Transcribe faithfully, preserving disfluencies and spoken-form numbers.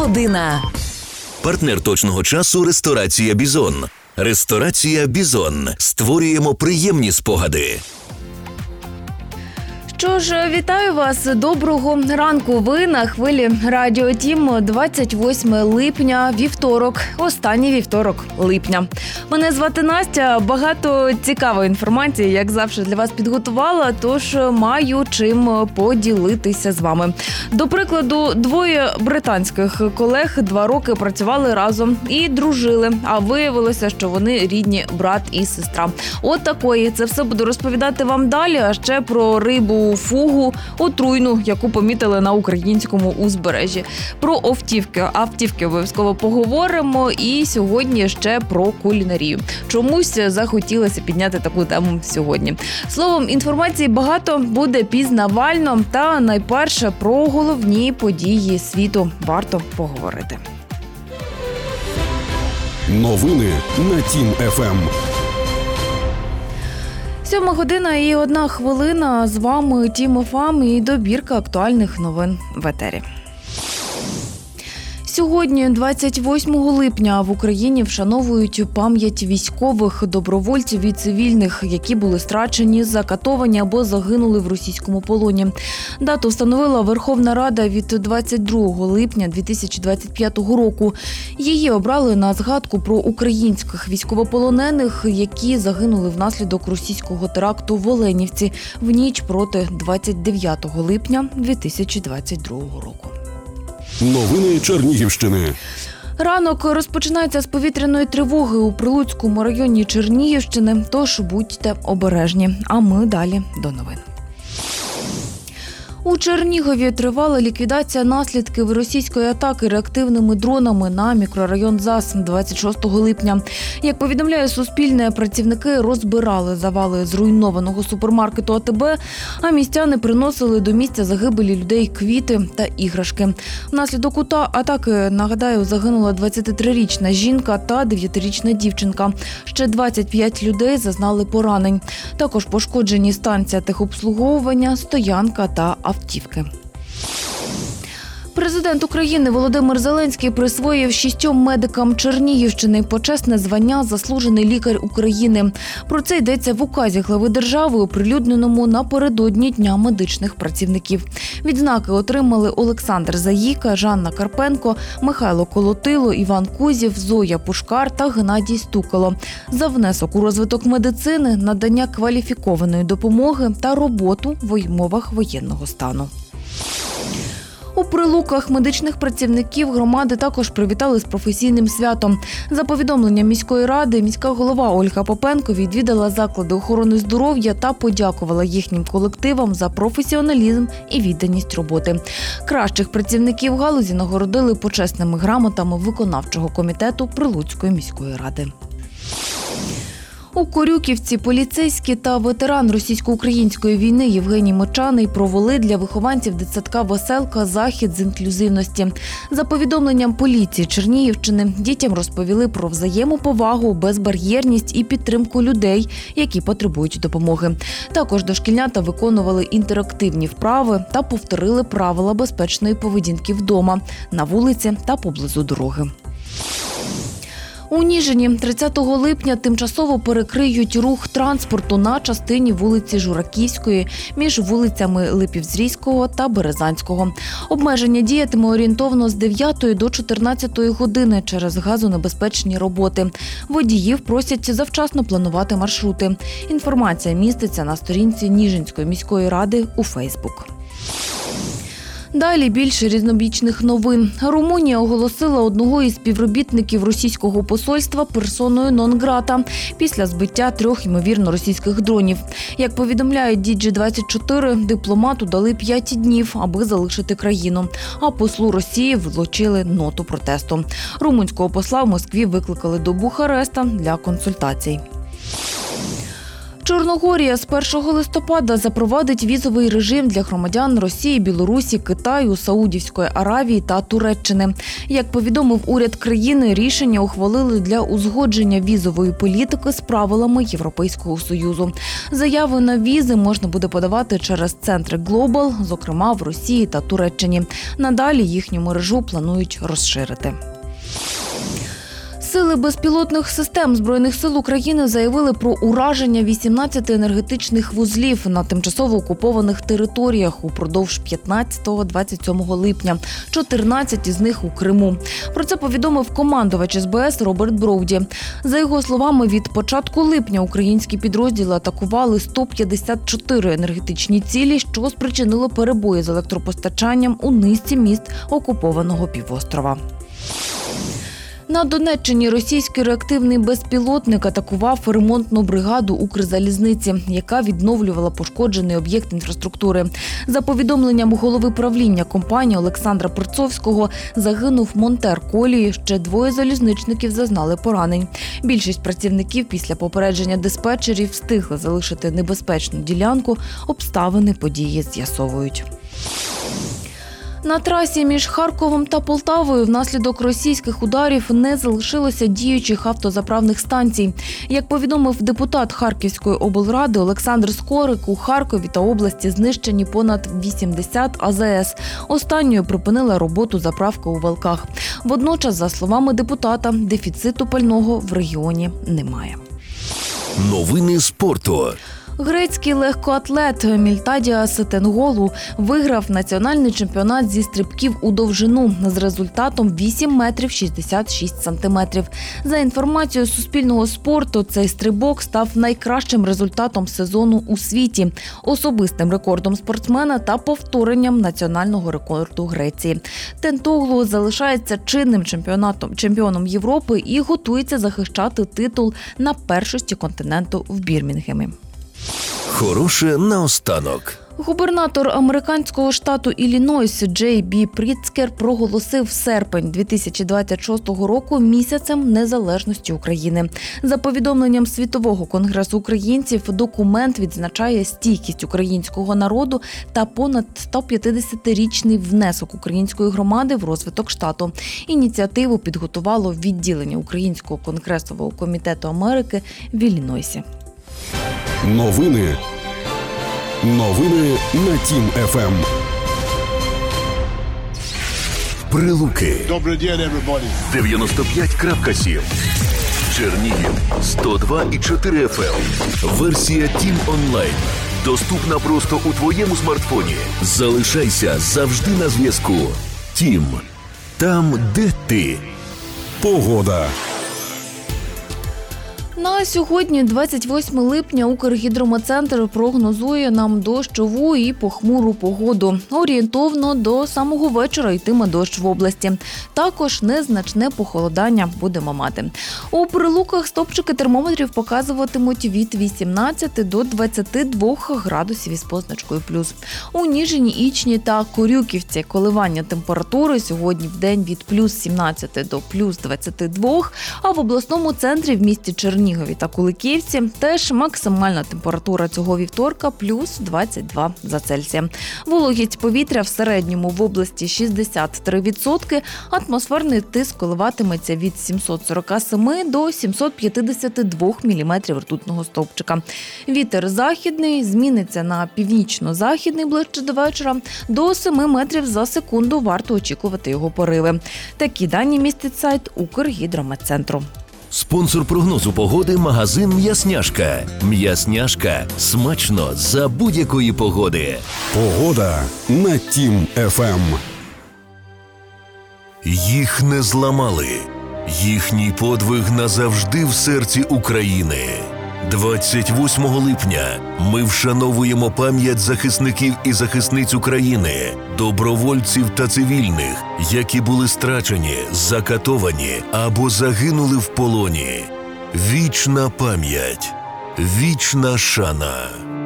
година. Партнер точного часу – ресторація «Бізон». Ресторація «Бізон». Створюємо приємні спогади. Що ж, вітаю вас. Доброго ранку. Ви на хвилі Радіо Тім. двадцять восьме липня, вівторок. Останній вівторок липня. Мене звати Настя. Багато цікавої інформації, як завжди, для вас підготувала, тож маю чим поділитися з вами. До прикладу, двоє британських колег два роки працювали разом і дружили, а виявилося, що вони рідні брат і сестра. От такої. Це все буду розповідати вам далі, а ще про рибу фугу, отруйну, яку помітили на українському узбережжі. Про автівки, автівки обов'язково поговоримо, і сьогодні ще про кулінарію. Чомусь захотілося підняти таку тему сьогодні. Словом, інформації багато, буде пізнавально, та найперше про головні події світу варто поговорити. Новини на Тім еф ем. Сьома година і одна хвилина. З вами Тім еф ем і добірка актуальних новин в етері. Сьогодні, двадцять восьмого липня, в Україні вшановують пам'ять військових, добровольців і цивільних, які були страчені, закатовані або загинули в російському полоні. Дату встановила Верховна Рада від двадцять другого липня дві тисячі двадцять п'ятого року. Її обрали на згадку про українських військовополонених, які загинули внаслідок російського теракту в Оленівці в ніч проти двадцять дев'ятого липня дві тисячі двадцять другого року. Новини Чернігівщини. Ранок розпочинається з повітряної тривоги у Прилуцькому районі Чернігівщини, тож будьте обережні. А ми далі до новин. У Чернігові тривала ліквідація наслідків російської атаки реактивними дронами на мікрорайон ЗАЗ двадцять шостого липня. Як повідомляє Суспільне, працівники розбирали завали зруйнованого супермаркету АТБ, а містяни приносили до місця загибелі людей квіти та іграшки. Внаслідок атаки, нагадаю, загинула двадцятитрирічна жінка та дев'ятирічна дівчинка. Ще двадцять п'ять людей зазнали поранень. Також пошкоджені станція техобслуговування, стоянка та автомобіль. Автівки. Президент України Володимир Зеленський присвоїв шістьом медикам Чернігівщини почесне звання «Заслужений лікар України». Про це йдеться в указі глави держави, оприлюдненому напередодні Дня медичних працівників. Відзнаки отримали Олександр Заїка, Жанна Карпенко, Михайло Колотило, Іван Кузів, Зоя Пушкар та Геннадій Стукало за внесок у розвиток медицини, надання кваліфікованої допомоги та роботу в умовах воєнного стану. У Прилуках медичних працівників громади також привітали з професійним святом. За повідомленням міської ради, міська голова Ольга Попенко відвідала заклади охорони здоров'я та подякувала їхнім колективам за професіоналізм і відданість роботи. Кращих працівників галузі нагородили почесними грамотами виконавчого комітету Прилуцької міської ради. У Корюківці поліцейські та ветеран російсько-української війни Євгеній Мочаний провели для вихованців дитсадка «Веселка» захід з інклюзивності. За повідомленням поліції Чернігівщини, дітям розповіли про взаємоповагу, безбар'єрність і підтримку людей, які потребують допомоги. Також дошкільнята виконували інтерактивні вправи та повторили правила безпечної поведінки вдома, на вулиці та поблизу дороги. У Ніжині тридцятого липня тимчасово перекриють рух транспорту на частині вулиці Жураківської між вулицями Липівзрійського та Березанського. Обмеження діятиме орієнтовно з дев'ятої до чотирнадцятої години через газонебезпечні роботи. Водіїв просять завчасно планувати маршрути. Інформація міститься на сторінці Ніжинської міської ради у Фейсбук. Далі більше різнобічних новин. Румунія оголосила одного із співробітників російського посольства персоною нон-грата після збиття трьох, ймовірно, російських дронів. Як повідомляє Ді Джі двадцять чотири, дипломату дали п'ять днів, аби залишити країну. А послу Росії влучили ноту протесту. Румунського посла в Москві викликали до Бухареста для консультацій. Чорногорія з першого листопада запровадить візовий режим для громадян Росії, Білорусі, Китаю, Саудівської Аравії та Туреччини. Як повідомив уряд країни, рішення ухвалили для узгодження візової політики з правилами Європейського Союзу. Заяви на візи можна буде подавати через центри Global, зокрема в Росії та Туреччині. Надалі їхню мережу планують розширити. Сили безпілотних систем Збройних сил України заявили про ураження вісімнадцяти енергетичних вузлів на тимчасово окупованих територіях упродовж п'ятнадцятого - двадцять сьомого липня, чотирнадцять із них у Криму. Про це повідомив командувач ес бе ес Роберт Броуді. За його словами, від початку липня українські підрозділи атакували сто п'ятдесят чотири енергетичні цілі, що спричинило перебої з електропостачанням у низці міст окупованого півострова. На Донеччині російський реактивний безпілотник атакував ремонтну бригаду Укрзалізниці, яка відновлювала пошкоджений об'єкт інфраструктури. За повідомленням голови правління компанії Олександра Перцовського, загинув монтер колії, ще двоє залізничників зазнали поранень. Більшість працівників після попередження диспетчерів встигли залишити небезпечну ділянку, обставини події з'ясовують. На трасі між Харковом та Полтавою внаслідок російських ударів не залишилося діючих автозаправних станцій. Як повідомив депутат Харківської облради Олександр Скорик, у Харкові та області знищені понад вісімдесят а зе ес. Останньою припинила роботу заправка у Валках. Водночас, за словами депутата, дефіциту пального в регіоні немає. Новини спорту. Грецький легкоатлет Мільтадіас Тенголу виграв національний чемпіонат зі стрибків у довжину з результатом вісім метрів шістдесят шість сантиметрів. За інформацією Суспільного спорту, цей стрибок став найкращим результатом сезону у світі, особистим рекордом спортсмена та повторенням національного рекорду Греції. Тентоглу залишається чинним чемпіонатом чемпіоном Європи і готується захищати титул на першості континенту в Бірмінгемі. Хороше наостанок. Губернатор американського штату Іллінойс Джей Бі Пріцкер проголосив серпень дві тисячі двадцять шостого року місяцем незалежності України. За повідомленням Світового конгресу українців, документ відзначає стійкість українського народу та понад сто п'ятдесятирічний внесок української громади в розвиток штату. Ініціативу підготувало відділення Українського конгресового комітету Америки в Іллінойсі. Новини. Новини на Тім еф ем. Прилуки Добрий день, everybody. дев'яносто п'ять крапка сім. Чернігів сто два і чотири еф ем. Версія Тім онлайн. Доступна просто у твоєму смартфоні. Залишайся завжди на зв'язку. Тім. Там, де ти. Погода. На сьогодні, двадцять восьмого липня, Укргідрометцентр прогнозує нам дощову і похмуру погоду. Орієнтовно до самого вечора йтиме дощ в області. Також незначне похолодання будемо мати. У Прилуках стопчики термометрів показуватимуть від вісімнадцяти до двадцяти двох градусів із позначкою плюс. У Ніжині, Ічні та Корюківці коливання температури сьогодні в день від плюс сімнадцяти до плюс двадцяти двох, а в обласному центрі в місті Чернігові та Куликівці теж максимальна температура цього вівторка плюс двадцять два за Цельсієм. Вологість повітря в середньому в області шістдесят три відсотки, атмосферний тиск коливатиметься від сімсот сорок сім до сімсот п'ятдесят два міліметрів ртутного стовпчика. Вітер західний зміниться на північно-західний ближче до вечора. До семи метрів за секунду варто очікувати його пориви. Такі дані містить сайт Укргідрометцентру. Спонсор прогнозу погоди – магазин «М'ясняшка». «М'ясняшка» – смачно за будь-якої погоди. Погода на Тім еф ем. Їх не зламали. Їхній подвиг назавжди в серці України. двадцять восьмого липня ми вшановуємо пам'ять захисників і захисниць України, добровольців та цивільних, які були страчені, закатовані або загинули в полоні. Вічна пам'ять, вічна шана.